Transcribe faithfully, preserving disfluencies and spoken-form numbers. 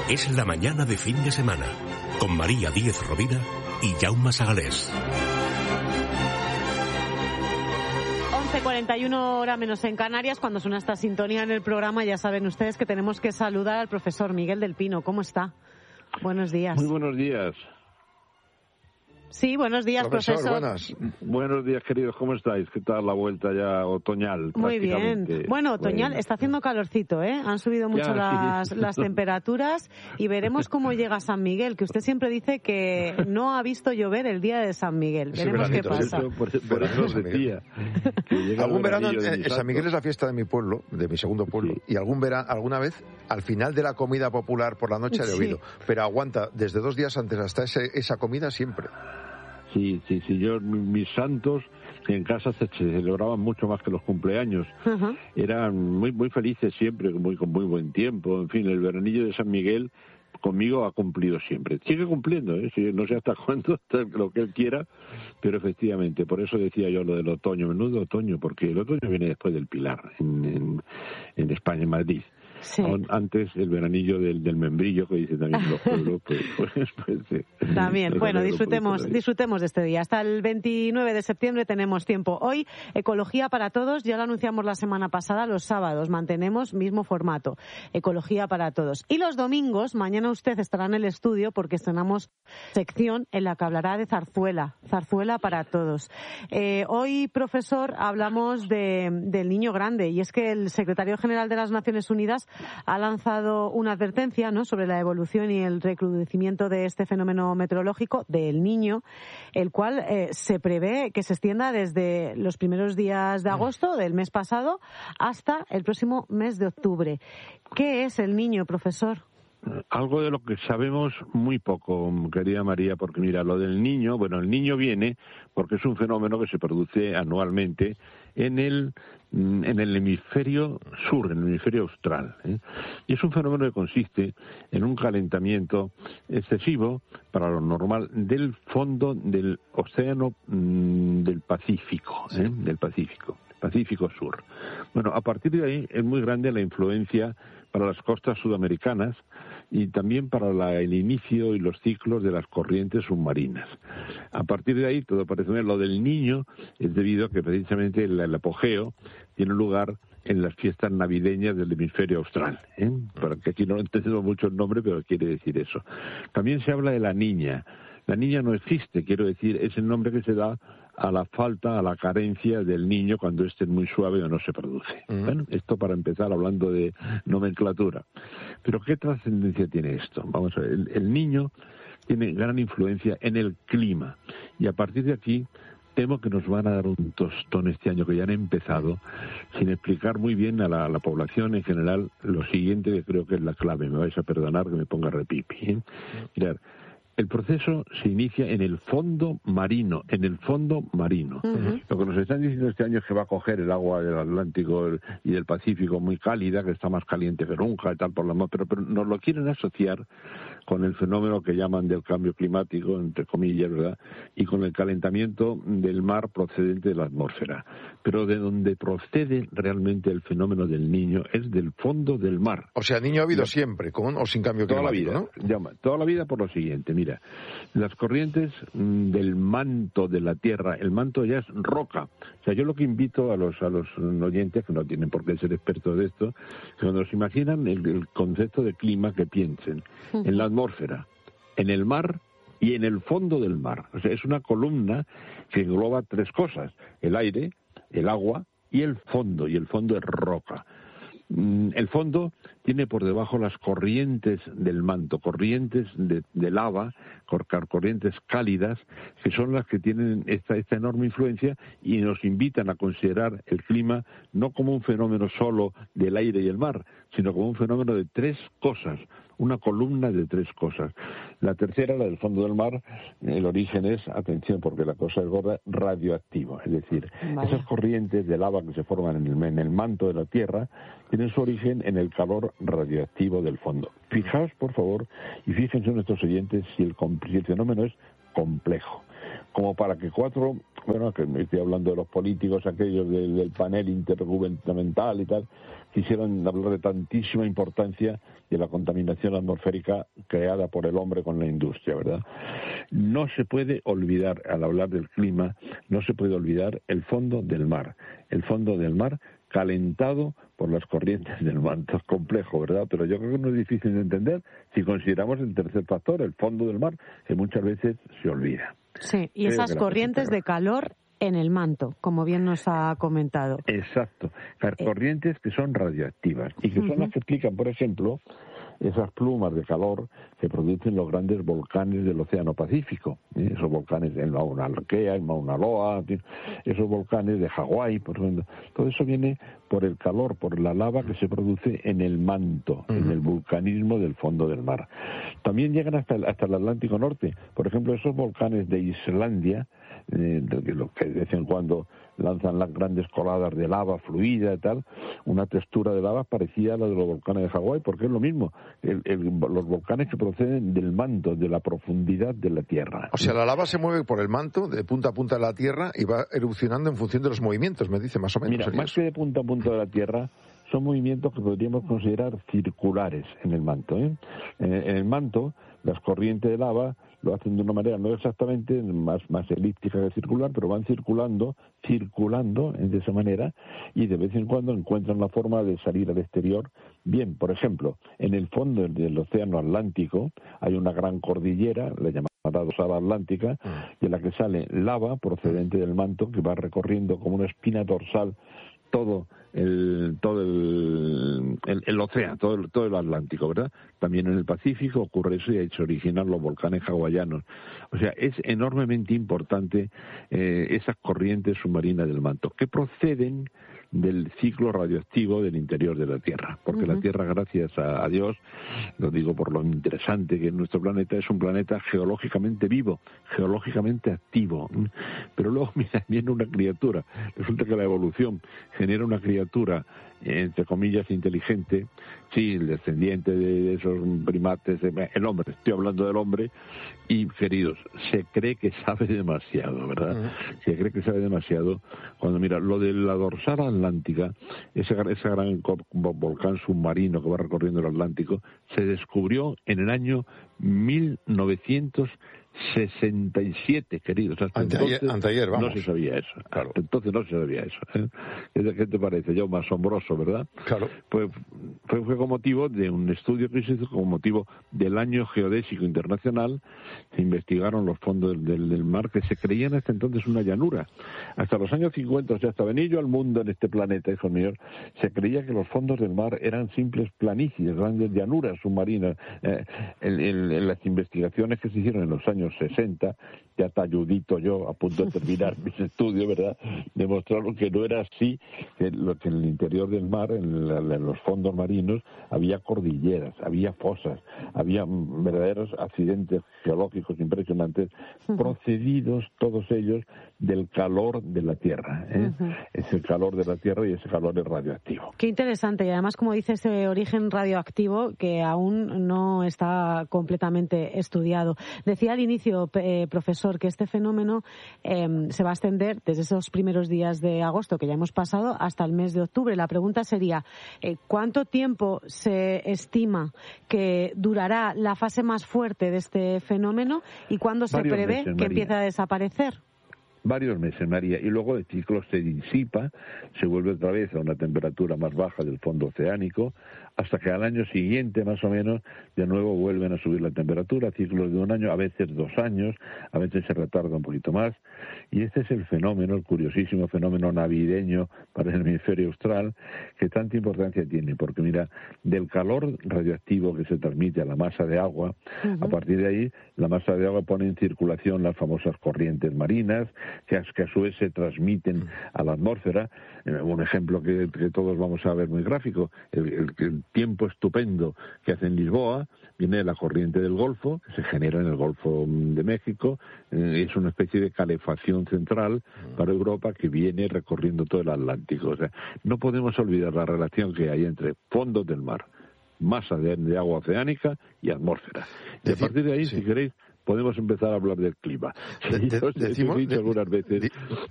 Es la mañana de fin de semana, con María Díez Rovira y Jaume Sagalés. once cuarenta y uno hora menos en Canarias. Cuando suena esta sintonía en el programa, ya saben ustedes que tenemos que saludar al profesor Miguel del Pino. ¿Cómo está? Buenos días. Muy buenos días. Sí, buenos días, profesor. profesor. Buenas. Buenos días, queridos. ¿Cómo estáis? ¿Qué tal la vuelta ya otoñal? Muy bien. Bueno, otoñal, bueno. Está haciendo calorcito, ¿eh? Han subido mucho ya, las, sí. las temperaturas y veremos cómo llega San Miguel, que usted siempre dice que no ha visto llover el día de San Miguel. Veremos qué pasa. Eso, por, por eso os decía. Algún verano, en, San Miguel es la fiesta de mi pueblo, de mi segundo pueblo, sí. y algún verano, alguna vez, al final de la comida popular por la noche ha llovido. Sí. Pero aguanta, desde dos días antes hasta ese, esa comida siempre. Sí, sí, sí, yo, mis santos en casa se celebraban mucho más que los cumpleaños. Uh-huh. Eran muy muy felices siempre, muy, con muy buen tiempo. En fin, el veranillo de San Miguel conmigo ha cumplido siempre. Sigue cumpliendo, ¿eh? Sí, no sé hasta cuándo, hasta lo que él quiera, pero efectivamente, por eso decía yo lo del otoño, menudo otoño, porque el otoño viene después del Pilar, en, en, en España, en Madrid. Sí. Antes el veranillo del, del membrillo, que dicen también los pueblos, pues, pues, pues sí. También, pues, bueno, disfrutemos, disfrutemos de este día. Hasta el veintinueve de septiembre tenemos tiempo. Hoy, Ecología para Todos, ya lo anunciamos la semana pasada, los sábados mantenemos mismo formato, Ecología para Todos. Y los domingos, mañana usted estará en el estudio porque estrenamos sección en la que hablará de zarzuela, zarzuela para todos. Eh, hoy, profesor, hablamos de, del niño grande, y es que el secretario general de las Naciones Unidas ha lanzado una advertencia, ¿no?, sobre la evolución y el recrudecimiento de este fenómeno meteorológico del Niño, el cual eh, se prevé que se extienda desde los primeros días de agosto del mes pasado hasta el próximo mes de octubre. ¿Qué es el Niño, profesor? Algo de lo que sabemos muy poco, querida María, porque mira, lo del Niño, bueno, el Niño viene porque es un fenómeno que se produce anualmente en el en el hemisferio sur, en el hemisferio austral, ¿eh? Y es un fenómeno que consiste en un calentamiento excesivo, para lo normal, del fondo del océano mmm, del Pacífico, ¿eh? del Pacífico, Pacífico Sur. Bueno, a partir de ahí es muy grande la influencia para las costas sudamericanas y también para la, el inicio y los ciclos de las corrientes submarinas. A partir de ahí, todo parece ver, lo del Niño es debido a que precisamente el, el apogeo tiene lugar en las fiestas navideñas del hemisferio austral, ¿eh? Para que aquí no entendemos mucho el nombre, pero quiere decir eso. También se habla de la niña. La niña no existe, quiero decir, es el nombre que se da a la falta, a la carencia del niño cuando éste es muy suave o no se produce. Uh-huh. Bueno, esto para empezar hablando de nomenclatura. Pero ¿qué trascendencia tiene esto? Vamos a ver, el, el niño tiene gran influencia en el clima y a partir de aquí temo que nos van a dar un tostón este año, que ya han empezado, sin explicar muy bien a la, a la población en general lo siguiente, que creo que es la clave. Me vais a perdonar que me ponga repipi, ¿eh? Mirad, el proceso se inicia en el fondo marino, en el fondo marino. Uh-huh. Lo que nos están diciendo este año es que va a coger el agua del Atlántico y del Pacífico muy cálida, que está más caliente que nunca y tal por la mar, pero, pero nos lo quieren asociar con el fenómeno que llaman del cambio climático, entre comillas, ¿verdad?, y con el calentamiento del mar procedente de la atmósfera. Pero de donde procede realmente el fenómeno del Niño es del fondo del mar. O sea, Niño ha habido ya, siempre, con o sin cambio toda climático, la vida, ¿no? Llama, toda la vida por lo siguiente, mira, las corrientes mmm, del manto de la Tierra, el manto ya es roca. O sea, yo lo que invito a los a los oyentes, que no tienen por qué ser expertos de esto, que cuando se imaginan el, el concepto de clima, que piensen en la atmósfera, en el mar y en el fondo del mar. O sea, es una columna que engloba tres cosas: el aire, el agua y el fondo, y el fondo es roca. El fondo tiene por debajo las corrientes del manto, corrientes de, de lava, corrientes cálidas, que son las que tienen esta, esta enorme influencia y nos invitan a considerar el clima no como un fenómeno solo del aire y el mar, sino como un fenómeno de tres cosas, una columna de tres cosas. La tercera, la del fondo del mar, el origen es, atención porque la cosa es gorda, radioactivo. Es decir, Vaya. esas corrientes de lava que se forman en el, en el manto de la Tierra tienen su origen en el calor radioactivo del fondo. Fijaos, por favor, y fíjense nuestros oyentes si el, si el fenómeno es complejo. Como para que cuatro, bueno, que estoy hablando de los políticos aquellos del, del panel intergubernamental y tal, quisieran hablar de tantísima importancia de la contaminación atmosférica creada por el hombre con la industria, ¿verdad? No se puede olvidar, al hablar del clima, no se puede olvidar el fondo del mar. El fondo del mar calentado por las corrientes del manto. Es complejo, ¿verdad? Pero yo creo que no es difícil de entender si consideramos el tercer factor, el fondo del mar, que muchas veces se olvida. Sí, y esas corrientes de calor en el manto, como bien nos ha comentado. Exacto, las corrientes que son radioactivas y que son uh-huh. las que explican, por ejemplo, esas plumas de calor que producen los grandes volcanes del Océano Pacífico, ¿eh? Esos volcanes en Mauna Kea, en Mauna Loa, esos volcanes de Hawái, por ejemplo. Todo eso viene por el calor, por la lava que se produce en el manto, uh-huh. en el vulcanismo del fondo del mar. También llegan hasta el, hasta el Atlántico Norte. Por ejemplo, esos volcanes de Islandia, eh, de los que de vez en cuando lanzan las grandes coladas de lava fluida y tal, una textura de lava parecida a la de los volcanes de Hawái, porque es lo mismo, el, el, los volcanes que proceden del manto, de la profundidad de la Tierra. O sea, la lava se mueve por el manto, de punta a punta de la Tierra, y va erupcionando en función de los movimientos, me dice, más o menos. Mira, más que de punta a punta de la Tierra, son movimientos que podríamos considerar circulares en el manto, ¿eh? En, en el manto, las corrientes de lava lo hacen de una manera no exactamente más, más elíptica que circular, pero van circulando, circulando de esa manera, y de vez en cuando encuentran la forma de salir al exterior. Bien, por ejemplo, en el fondo del océano Atlántico hay una gran cordillera, la llamada dorsal atlántica, de la que sale lava procedente del manto que va recorriendo como una espina dorsal todo el todo el, el, el océano, todo el, todo el Atlántico, ¿verdad? También en el Pacífico ocurre eso y ahí se originan los volcanes hawaianos. O sea, es enormemente importante eh, esas corrientes submarinas del manto, que proceden del ciclo radioactivo del interior de la Tierra, porque uh-huh. la Tierra, gracias a, a Dios, lo digo por lo interesante que es nuestro planeta, es un planeta geológicamente vivo, geológicamente activo, pero luego mira, viene una criatura, resulta que la evolución genera una criatura, entre comillas, inteligente, sí, el descendiente de esos primates, el hombre, estoy hablando del hombre, y queridos, se cree que sabe demasiado, ¿verdad? Uh-huh. Se cree que sabe demasiado, cuando mira, lo de la dorsal atlántica, ese, ese gran volcán submarino que va recorriendo el Atlántico, se descubrió en el año mil novecientos sesenta y siete, queridos. Hasta anteayer, entonces anteayer, vamos. no se sabía eso. Claro. Hasta entonces no se sabía eso. ¿eh? ¿Qué te parece? Yo, más asombroso, ¿verdad? Claro. Pues fue, fue con motivo de un estudio que se hizo con motivo del Año Geodésico Internacional. Se investigaron los fondos del, del, del mar que se creían hasta entonces una llanura. Hasta los años cincuenta, o sea, hasta venir yo al mundo en este planeta, hijo mío, se creía que los fondos del mar eran simples planicies, grandes llanuras submarinas. Eh, en, en, en las investigaciones que se hicieron en los años sesenta, ya talludito yo, a punto de terminar mis estudios, ¿verdad?, demostraron que no era así, que, lo, que en el interior del mar, en, la, en los fondos marinos, había cordilleras, había fosas, había verdaderos accidentes geológicos impresionantes, uh-huh. procedidos todos ellos del calor de la Tierra. ¿eh? Uh-huh. Es el calor de la Tierra y ese calor es radioactivo. Qué interesante, y además, como dice, ese origen radioactivo que aún no está completamente estudiado. Decía al inicio, eh, profesor, que este fenómeno eh, se va a extender desde esos primeros días de agosto que ya hemos pasado hasta el mes de octubre. La pregunta sería, eh, ¿cuánto tiempo se estima que durará la fase más fuerte de este fenómeno y cuándo se Varios prevé meses, que María. empiece a desaparecer? Varios meses, María, y luego el ciclo se disipa, se vuelve otra vez a una temperatura más baja del fondo oceánico, hasta que al año siguiente, más o menos, de nuevo vuelven a subir la temperatura, ciclos de un año, a veces dos años, a veces se retarda un poquito más, y este es el fenómeno, el curiosísimo fenómeno navideño para el hemisferio austral, que tanta importancia tiene, porque mira, del calor radioactivo que se transmite a la masa de agua, uh-huh. a partir de ahí, la masa de agua pone en circulación las famosas corrientes marinas, que a, que a su vez se transmiten a la atmósfera. Un ejemplo que, que todos vamos a ver muy gráfico, el, el, el tiempo estupendo que hace en Lisboa viene de la corriente del Golfo, que se genera en el Golfo de México, eh, es una especie de calefacción central para Europa que viene recorriendo todo el Atlántico. O sea, no podemos olvidar la relación que hay entre fondos del mar, masa de, de agua oceánica y atmósfera. Y a partir de ahí, sí. si queréis, podemos empezar a hablar del clima. De, de, Yo os he dicho algunas veces